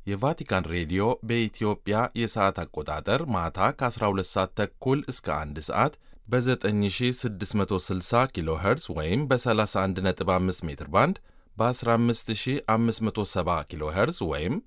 የቫቲካን ሬዲዮ በኢትዮጵያ የሰዓት አቆጣጠር ማታ ከ12 ሰዓት ተኩል እስከ 1 ሰዓት በ9660 ኪሎ ሄርዝ ወይም በ31.5 ሜትር ባንድ በ15570 ኪሎ ሄርዝ ወይም